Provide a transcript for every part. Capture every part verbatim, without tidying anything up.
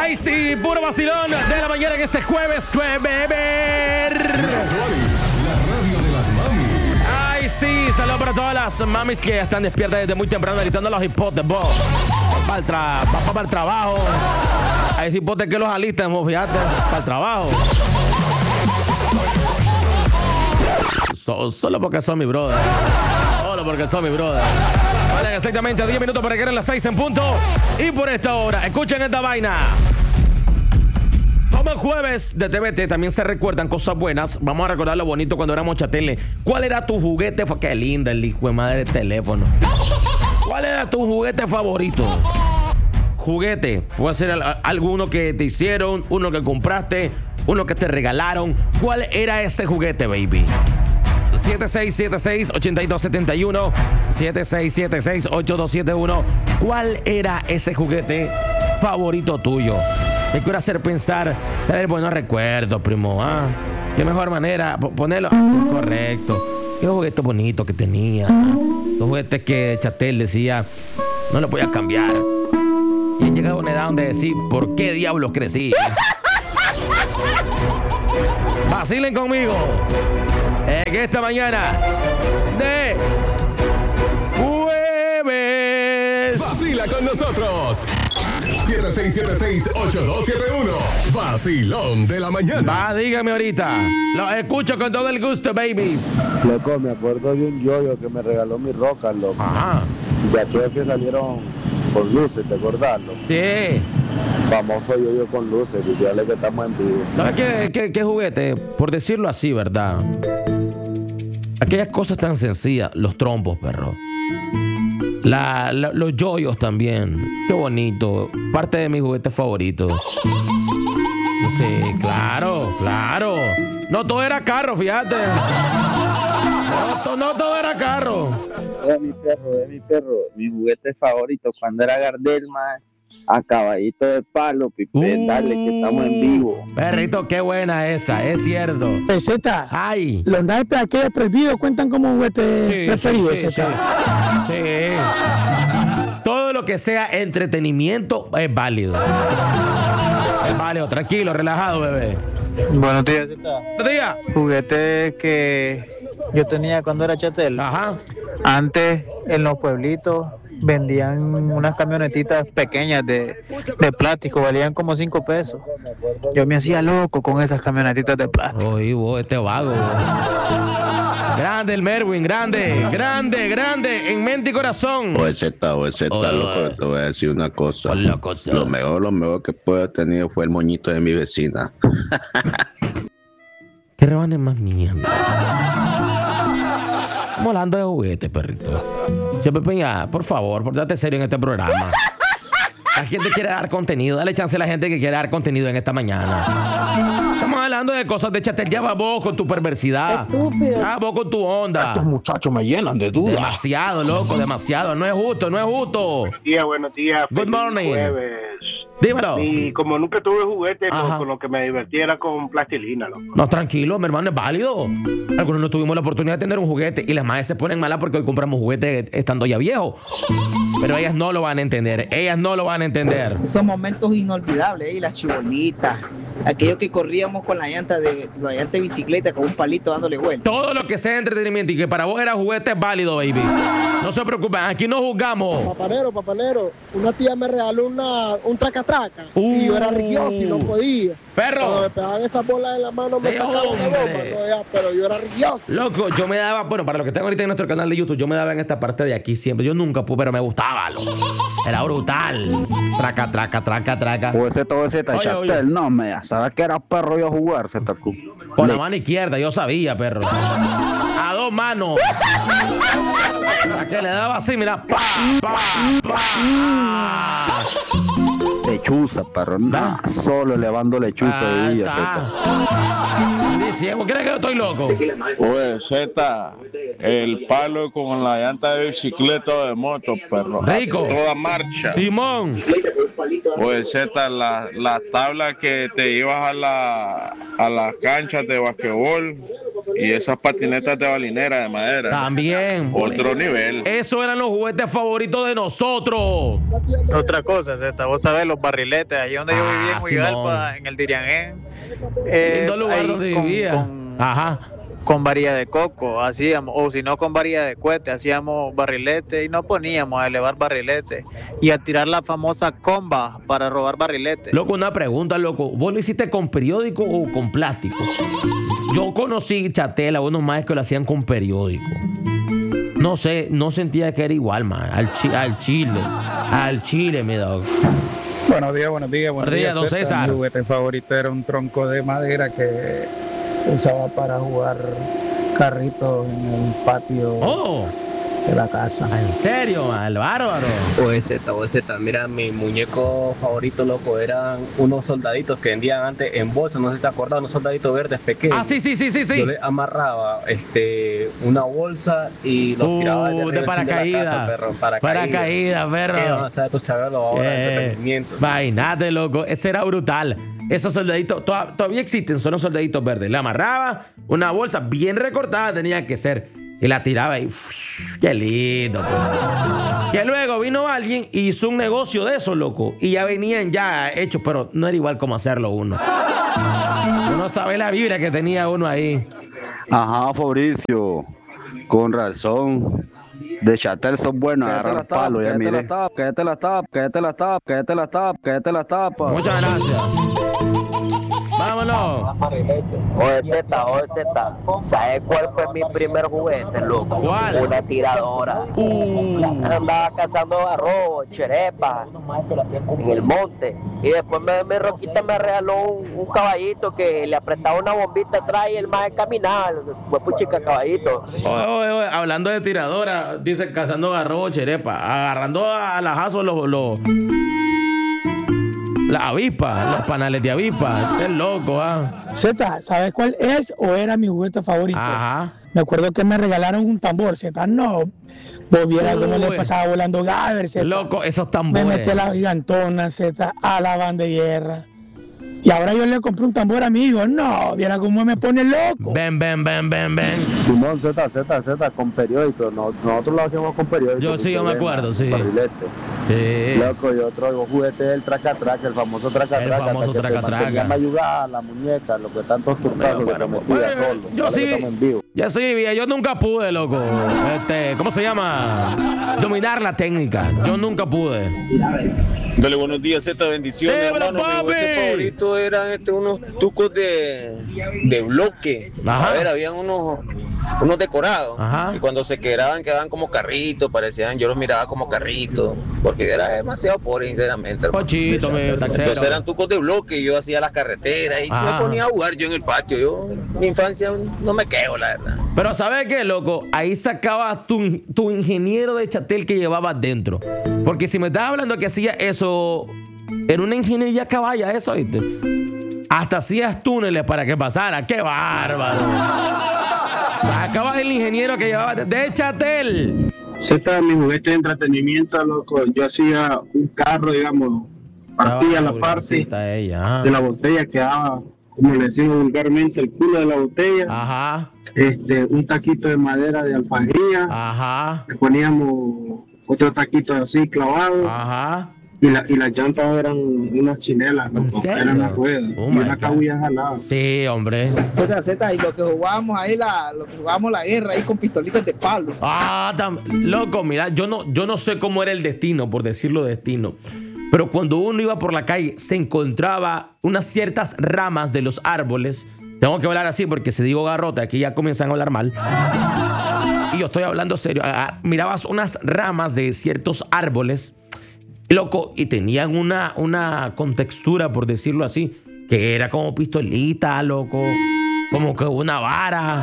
Ay, sí, puro vacilón de la mañana en este jueves, bebé. Ay, sí, saludos para todas las mamis que están despiertas desde muy temprano gritando los hipotes, vos. Para el, tra pa, para el trabajo. Hay hipotes que los alistan, vos, fíjate, para el trabajo. So, solo porque son mi brother. Solo porque son mi brother. Vale, exactamente diez minutos para que eran las seis en punto. Y por esta hora, escuchen esta vaina. Como el jueves de T V T también se recuerdan cosas buenas. Vamos a recordar lo bonito cuando éramos chatele. ¿Cuál era tu juguete? Qué linda el hijo de madre del teléfono. ¿Cuál era tu juguete favorito? Juguete. Puede ser alguno que te hicieron, uno que compraste, uno que te regalaron. ¿Cuál era ese juguete, baby? siete seis siete seis, ocho dos siete uno, siete seis siete seis, ocho dos siete uno. ¿Cuál era ese juguete favorito tuyo? Te quiero hacer pensar, tener buenos recuerdos, primo. ¿Ah? Qué mejor manera ponerlo así, correcto. Qué juguete bonito que tenía. Los juguetes que Chatel decía, no lo voy a cambiar. Y he llegado a una edad donde decir, ¿por qué diablos crecí? Vacilen conmigo. En esta mañana de jueves. Vacila con nosotros. siete seis siete seis, ocho dos siete uno. Vacilón de la mañana. Va, dígame ahorita. Los escucho con todo el gusto, babies. Loco, me acuerdo de un yoyo que me regaló mi roca, loco. Ajá. De aquellos que salieron con luces, ¿te acordás, loco? Sí. Famoso yoyo con luces, dile que estamos en vivo. ¿Sabes qué, qué, qué juguete? Por decirlo así, ¿verdad? Aquellas cosas tan sencillas, los trompos, perro. La, la, los yoyos también. Qué bonito. Parte de mis juguetes favoritos. Sí, claro, claro. No todo era carro, fíjate. No, to, no todo era carro. Es mi perro, es mi perro. Mi juguete favorito cuando era Gardel, man. A caballito de palo, Pipe, uh, dale que estamos en vivo. Perrito, qué buena esa, es cierto. Peseta, ay, los naipes aquellos prohibidos cuentan como juguete sí, preferido. Sí, sí, sí. Sí. Todo lo que sea entretenimiento es válido. Es válido, tranquilo, relajado, bebé. Buenos días, Zeta. Buenos días. Juguete que yo tenía cuando era chatel. Ajá. Antes, en los pueblitos, vendían unas camionetitas pequeñas de, de plástico, valían como cinco pesos. Yo me hacía loco con esas camionetitas de plástico. Oye, vos, este vago. Grande el Merwin, grande, grande, grande, en mente y corazón. O Z, o Z, loco, te voy a decir una cosa. Hola, cosa. Lo mejor, lo mejor que puedo haber tenido fue el moñito de mi vecina. ¿Qué rebanes más mierda? Estamos hablando de juguetes, perrito. Yo, Pepe, ya, por favor, portate serio en este programa. La gente quiere dar contenido. Dale chance a la gente que quiere dar contenido en esta mañana. Estamos hablando de cosas de chatel. Ya va vos con tu perversidad. Estúpido. Ya vos con tu onda. Estos muchachos me llenan de dudas. Demasiado, loco, demasiado. No es justo, no es justo. Buenos días, buenos días. Good morning. Jueves. Dímelo. Y como nunca tuve juguete, pues, con lo que me divertía era con plastilina, loco. No, tranquilo, mi hermano, es válido. Algunos no tuvimos la oportunidad de tener un juguete y las madres se ponen malas porque hoy compramos juguetes estando ya viejos. Pero ellas no lo van a entender. Ellas no lo van a entender. Son momentos inolvidables, ¿eh? Las chibolitas, aquellos que corríamos con la llanta de la llanta de bicicleta con un palito dándole vuelta. Todo lo que sea entretenimiento y que para vos era juguete es válido, baby. No se preocupen, aquí no juzgamos. Papanero, papanero, una tía me regaló una, un traca-traca uh, y yo era rilloso y no podía. Perro. Cuando me pegaban esas bolas en la mano me sacaban una bomba, no, ya, pero yo era rilloso. Loco, yo me daba, bueno, para los que están ahorita en nuestro canal de YouTube, yo me daba en esta parte de aquí siempre. Yo nunca pude, pero me gustaba, loco. Era brutal. Traca, traca, traca, traca. O ese todo ese chatel, no, me sabes que era perro yo a jugar, se tocó. Con la mano izquierda, yo sabía, perro. A dos manos. A que le daba así, mira. Pa, pa, pa. Lechuza, perro. Nah, solo elevando lechuza ah, de día, Zeta. ¿Crees que yo estoy loco? Oye, Zeta, el palo con la llanta de bicicleta de moto, perro. Rico. Toda marcha. Simón. Oye, Zeta, las la tablas que te ibas a la a las canchas de basquetbol y esas patinetas de balinera de madera. También. Otro nivel. Esos eran los juguetes favoritos de nosotros. Otra cosa, Zeta, vos sabés, los barriletes, ahí donde yo Ah, vivía en Simón. Huigalpa, en el Diriangén. Eh, Lindo lugar ahí donde con- vivía. Con, Ajá. con varilla de coco, hacíamos, o si no con varilla de cohete, hacíamos barriletes y nos poníamos a elevar barriletes y a tirar la famosa comba para robar barriletes. Loco, una pregunta, loco. ¿Vos lo hiciste con periódico o con plástico? Yo conocí Chatel, a unos maestros que lo hacían con periódico. No sé, no sentía que era igual, man. Al, chi- al chile. Al chile, mi dog. Buenos días, buenos días, buenos Buenos días, días, don Zeta. César. Mi juguete favorito era un tronco de madera que usaba para jugar carritos en el patio Oh, de la casa. ¿en serio, man? El bárbaro. O Z, o Z, mira, mi muñeco favorito, loco, eran unos soldaditos que vendían antes en bolsa, no sé si te acuerdas, unos soldaditos verdes pequeños. Ah, sí, sí, sí, sí, sí. Yo le amarraba este, una bolsa y los tiraba Uh, desde de el paracaídas. de la casa, perro, paracaídas. Paracaídas, perro. ¿Qué van a hacer tus chavales ahora de Eh, entretenimiento? Vainate, loco. Ese era brutal. Esos soldaditos to- todavía existen, son los soldaditos verdes. Le amarraba una bolsa bien recortada, tenía que ser. Y la tiraba y uf, qué lindo. Pues. Que luego vino alguien y hizo un negocio de eso, loco. Y ya venían ya hechos, pero no era igual como hacerlo uno. Uno sabe la vibra que tenía uno ahí. Ajá, Fabricio. Con razón. De Chatel son buenos, agarrar palo, ya miré. Cállate la tapa, cállate la tapa, cállate la tapa, cállate la tapa. Muchas gracias. Vámonos. Oye, Z, oye, Z, ¿sabes cuál fue mi primer juguete, loco? ¿Cuál? Una tiradora. Uh. Andaba cazando garrobo, cherepa, en el monte. Y después me, mi roquita me regaló un, un caballito que le apretaba una bombita atrás y el más caminaba. Fue puchica caballito. Oye, oye, oye, hablando de tiradora, dice cazando garrobo, cherepa, agarrando a lajazos los, los las avispas, los panales de avispa. Es loco, ah. Z, ¿sabes cuál es o era mi juguete favorito? Ajá. Me acuerdo que me regalaron un tambor, Z. No, vos vieras cómo le Uy. pasaba volando Gaber, Z. Loco, esos Me tambores. metí a la gigantona, Z, a la banda de guerra. Y ahora yo le compré un tambor a mi hijo. No, viera cómo me pone loco. Ven, ven, ven, ven, ven. Simón, Z, Z, Z, con periódico. No- nosotros lo hacíamos con periódico. Yo sí, yo me acuerdo, sí. Barrilete. Sí. Loco, y otro juguete es el traca-traca, el famoso traca-traca. El famoso hasta que te traca-traca. mantenía mayugada la muñeca, lo que tantos turcazos que te metía solo. Yo Dale sí, que estamos en vivo. yo sí, vieja, yo nunca pude, loco. Este, ¿cómo se llama? Dominar la técnica. Yo nunca pude. Dale, buenos días, Z, bendiciones, ¡Eh, hermano. Mi papi! juguete favorito eran este, unos tucos de, de bloque. Ajá. A ver, habían unos, unos decorados. Ajá. Y cuando se quedaban, quedaban como carritos, parecían, yo los miraba como carritos, porque era demasiado pobre, sinceramente, hermano. Cochito, mi taxero. Entonces eran tucos de bloque, y yo hacía las carreteras y Ajá. me ponía a jugar yo en el patio. Yo, mi infancia, no me quejo, la verdad. Pero ¿sabes qué, loco? Ahí sacabas tu, tu ingeniero de Chatel que llevabas dentro. Porque si me estás hablando que hacía eso, era una ingeniería caballa eso, ¿viste? Hasta hacías túneles para que pasara. ¡Qué bárbaro! Acabas el ingeniero que llevaba de, de Chatel. Z, mi juguete de entretenimiento, loco. Yo hacía un carro, digamos, partía la parte ella, de la botella, quedaba, como le decimos vulgarmente, el culo de la botella. Ajá. Este, un taquito de madera de alfajía. Ajá. Le poníamos otro taquito así clavado. Ajá. Y, la, y las llantas eran unas chinelas, loco. serio? Eran las ruedas. Oh y my una God. cabulla jalada. Sí, hombre. Z, Z, y lo que jugábamos ahí, la, lo que jugábamos la guerra ahí con pistolitas de palo. Ah, tam- loco, mira, yo no, yo no sé cómo era el destino, por decirlo destino. Pero cuando uno iba por la calle, se encontraba unas ciertas ramas de los árboles. Tengo que hablar así porque si digo garrota, aquí ya comienzan a hablar mal. Y yo estoy hablando serio. Ah, mirabas unas ramas de ciertos árboles, loco, y tenían una, una contextura, por decirlo así, que era como pistolita, loco, como que una vara.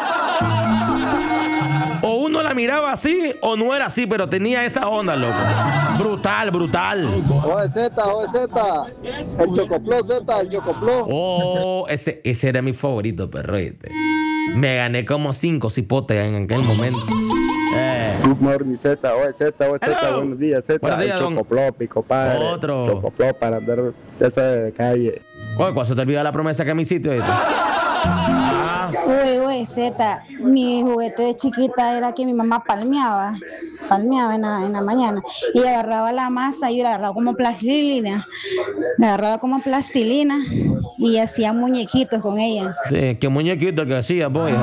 O uno la miraba así o no era así, pero tenía esa onda, loco. Brutal, brutal. Oye, Z, oye, Z. El chocopló, Z, el chocopló. Oh, ese, ese era mi favorito, perro. ¿Viste? Me gané como cinco cipotes en aquel momento. Eh. Good morning, Z, oye, Z, oye, Z, Hello. buenos días, Z. Buenos días, el don. chocopló, pico padre. Otro. Chocopló para andar esa de calle. Oye, ¿cuándo se te olvida la promesa que me hiciste? ¿Viste? Ah. Uy, uy, Z, mi juguete de chiquita era que mi mamá palmeaba, palmeaba en la, en la mañana y agarraba la masa y la agarraba como plastilina, la agarraba como plastilina y hacía muñequitos con ella. Sí, qué muñequito que hacía, boy.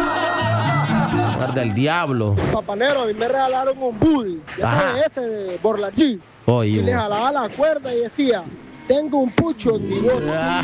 Del diablo. Papanero, a mí me regalaron un Buddy, ya sabes, este de Borlachí. Oye, y le jalaba la cuerda y decía, tengo un pucho en mi boca.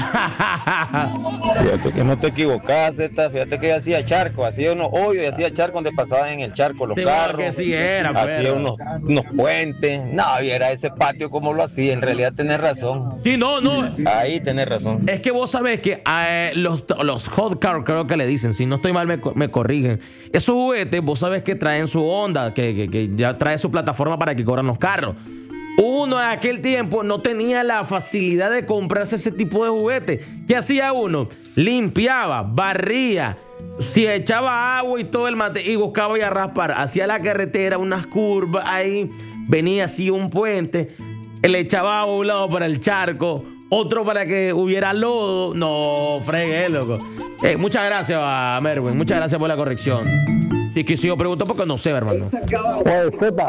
Fíjate que no te equivocas, Zeta. Fíjate que hacía charco, hacía unos hoyos y hacía charco donde pasaban en el charco los sí, carros. Que sí era, hacía pero. unos, unos puentes. No, y era ese patio como lo hacía. En realidad tenés razón. Sí, no, no. Ahí tenés razón. Es que vos sabés que eh, los, los hot car, creo que le dicen, si no estoy mal me, me corrigen. Esos juguetes, vos sabés que traen su onda, que, que, que ya trae su plataforma para que corran los carros. Uno en aquel tiempo no tenía la facilidad de comprarse ese tipo de juguetes. ¿Qué hacía uno? Limpiaba, barría, si echaba agua y todo el mate y buscaba ya raspar. Hacía la carretera, unas curvas ahí, venía así un puente, le echaba agua a un lado para el charco, otro para que hubiera lodo. No, fregué, loco. Eh, muchas gracias, Merwin. Muchas gracias por la corrección. Y que si yo pregunto porque no sé, hermano. Oye, Z,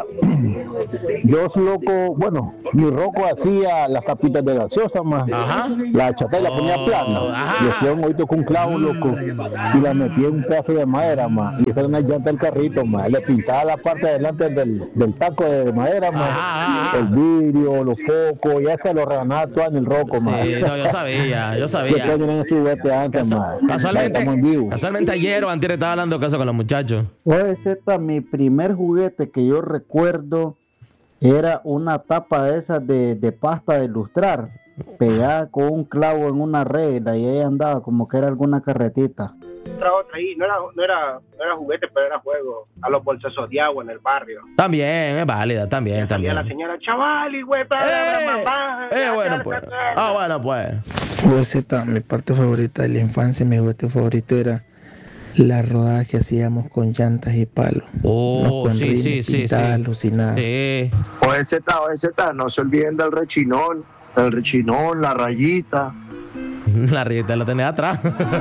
yo soy loco, bueno, mi roco hacía las tapitas de gaseosa, más. Ajá. La chata y la ponía plana. Le hacía un hoyito con clavo, loco, y la metía en un pedazo de madera, más. Y esa era una llanta del carrito, más. Le pintaba la parte de adelante del, del taco de madera, más. El vidrio, los focos, ya se lo reganaba todo en el roco, más. Sí, no, yo sabía, yo sabía. Después tenían ese juguete antes, más. Casualmente, casualmente ayer o antes estaba hablando caso con los muchachos. Oye, Z, mi primer juguete que yo recuerdo era una tapa de esas de, de pasta de ilustrar, pegada con un clavo en una regla y ahí andaba como que era alguna carretita. Otra, otra ahí, no era, no era, no era juguete, pero era juego a los bolsazos de agua en el barrio. También, es válida, también, Salía también. la señora, chaval, y güey, para Eh, mamá. eh, bueno, pues. Ah, bueno, pues. Pues Z, mi parte favorita de la infancia, mi juguete favorito era la rodada que hacíamos con llantas y palos. Oh, sí, sí, sí, sí. Alucinada. Sí. Oye, Z, oye, Z, no se olviden del rechinón, el rechinón, la rayita. La rayita la tenés atrás.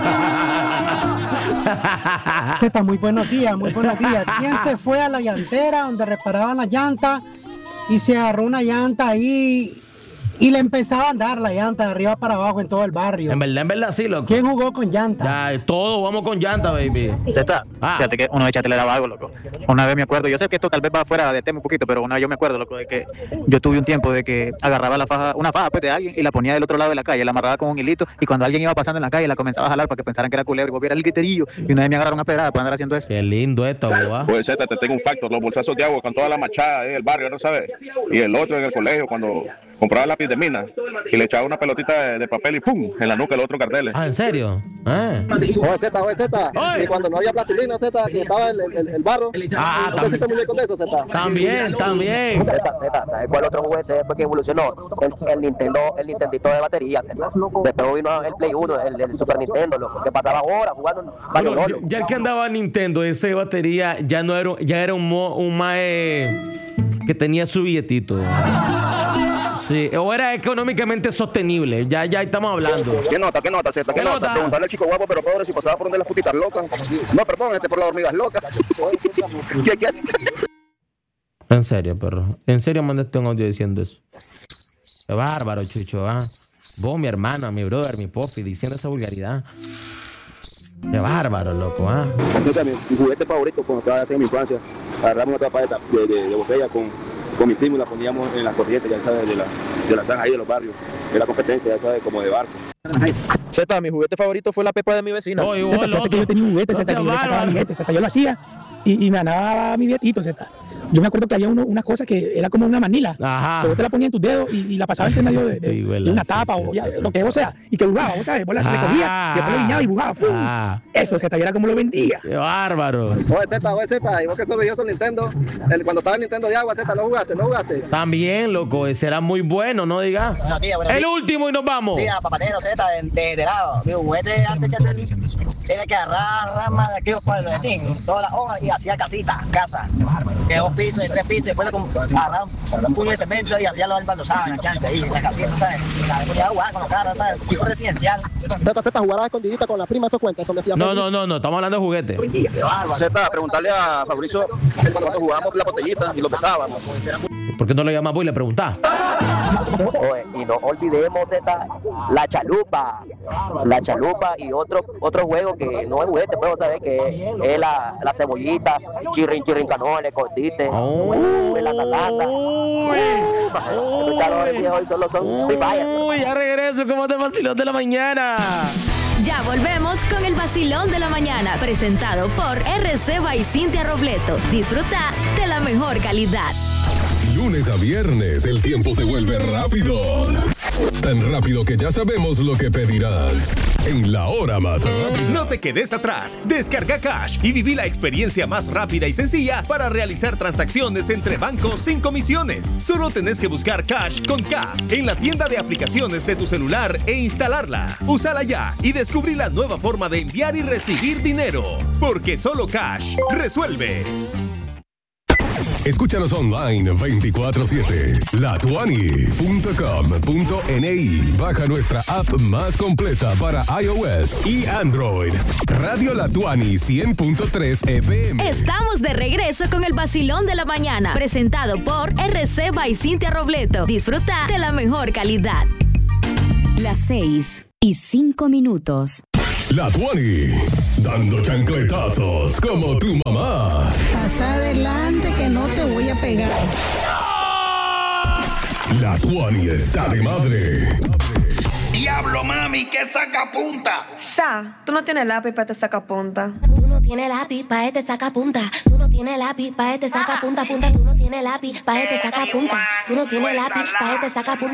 Z, muy buenos días, muy buenos días. ¿Quién se fue a la llantera donde reparaban las llantas y se agarró una llanta ahí y le empezaba a andar la llanta de arriba para abajo en todo el barrio? En verdad, en verdad, sí, loco. ¿Quién jugó con llantas? Ya, todos jugamos con llantas, baby. Z, Ah. fíjate que uno de Chatel era vago, loco. Una vez me acuerdo, yo sé que esto tal vez va fuera de tema un poquito, pero una vez yo me acuerdo, loco, de que yo tuve un tiempo de que agarraba la faja, una faja pues, de alguien y la ponía del otro lado de la calle, la amarraba con un hilito y cuando alguien iba pasando en la calle la comenzaba a jalar para que pensaran que era culebra y vos vieras el griterillo y una vez me agarraron a pedrada por andar haciendo eso. Qué lindo esto, boba. Pues Z, te tengo un factor, los bolsazos de agua con toda la machada en el barrio, ¿no sabes? Y el otro en el colegio cuando compraba lápiz de mina y le echaba una pelotita de, de papel y ¡pum! En la nuca el otro carteles. Ah, ¿en serio? Ah. Oye, Z, oye, Z, y cuando no había plastilina, Z, que estaba el, el, el barro, Ah, ¿no hiciste muñecos de eso, Z? También, también. Z, Z, ¿sabes cuál otro juguete después que evolucionó? El, el Nintendo, el Nintendito de batería. Z. Después vino el Play uno, el, el Super Nintendo, loco, que pasaba horas jugando Mario Bueno, Lolo. ya, ya el que andaba en Nintendo, ese de batería, ya no era, ya era un, mo, un mae que tenía su billetito. Sí, o era económicamente sostenible. Ya, ya estamos hablando. ¿Qué nota? ¿Qué nota, Z? ¿Qué, ¿Qué nota? nota? Preguntarle al chico guapo pero pobre si pasaba por donde las putitas locas. No, perdón, este por las hormigas locas. ¿Qué, qué hace? En serio, perro. En serio mandaste un audio diciendo eso. Qué bárbaro, Chucho, ¿ah? Vos, mi hermana, mi brother, mi pofi, diciendo esa vulgaridad. Qué bárbaro, loco, ¿ah? Mi, mi juguete favorito cuando estaba en mi infancia, agarramos una tapa de, de, de botella con, con mi primo y la poníamos en las corrientes, ya sabes, de la, de la zanja ahí de los barrios. De la competencia, ya sabes, como de barco. Z, mi juguete favorito fue la pepa de mi vecina. Oh, Z, fíjate que yo tenía un juguete, Z, que yo le sacaba billete, Z, yo lo hacía y, y me ganaba mi billetito, Z. Yo me acuerdo que había uno, una cosa que era como una manila. Ajá. Que vos te la ponías en tus dedos y, y la pasabas entre medio de, de, Sí, de una tapa o ya, lo que vos sea. Y que jugaba, vos sabes, vos la recogías, y después la guiñaba y jugaba. ¡Fum! Ah. Eso, Z, y era como lo vendía. Qué bárbaro. Oye, Z, oye, Z, y vos que sos orgulloso del Nintendo, el, cuando estaba el Nintendo de agua, Z, ¿no jugaste? ¿No jugaste? También, loco, ese era muy bueno, ¿no digas? Buenos días, buenos El días. último y nos vamos. Sí, a papatero, Z, de, de, de lado. Mi juguete antes de Chatel era que agarrar ramas de aquellos pueblos de niños, todas las hojas y hacía casitas, casas. Que vos pisos, de tres pisos, después le agarraba un puño de cemento y hacía lo embaldosaban en la chanca ahí, en la cabina, ¿sabes? Me ponía a jugar con los carros, ¿sabes? Tipo residencial. Zeta, Zeta, jugaba escondidita con la prima, eso cuenta, eso me hacía No, no, no, no, estamos hablando de juguetes. Zeta, preguntarle a Fabricio cuando jugábamos la botellita y lo pesábamos. ¿Por qué no lo llamas vos y le preguntás? Oye, y no olvidemos esta, la chalupa, la chalupa y otro otro juego que no es juguete, pero sabes que es la, la cebollita, chirrin chirrin canones, cortite, oh, la tatata. Los calores viejos hoy solo son Free Fire. Uy, ya regreso como de vacilón de la mañana. Ya volvemos con el vacilón de la mañana, presentado por R C by Cintia Robleto. Disfruta de la mejor calidad. Lunes a viernes, el tiempo se vuelve rápido. Tan rápido que ya sabemos lo que pedirás en la hora más rápida. No te quedes atrás. Descarga Cash y viví la experiencia más rápida y sencilla para realizar transacciones entre bancos sin comisiones. Solo tenés que buscar Cash con K en la tienda de aplicaciones de tu celular e instalarla. Úsala ya y descubrí la nueva forma de enviar y recibir dinero. Porque solo Cash resuelve. Escúchanos online veinticuatro siete, la tuani punto com punto ni. Baja nuestra app más completa para iOS y Android. Radio La Tuani cien punto tres F M. Estamos de regreso con el vacilón de la mañana, presentado por R C by Cintia Robleto. Disfruta de la mejor calidad. Las seis y cinco minutos. La Tuani, dando chancletazos como tu mamá. Pasa adelante que no te voy a pegar. La Tuani está de madre. Diablo, mami, ¿qué sacapunta? Sa, tú no tienes lápiz para este sacapunta. Tú no tienes lápiz para este sacapunta. Tú no tienes lápiz para este sacapunta, punta. Tú no tienes lápiz para este sacapunta. Tú no tienes lápiz para este sacapunta.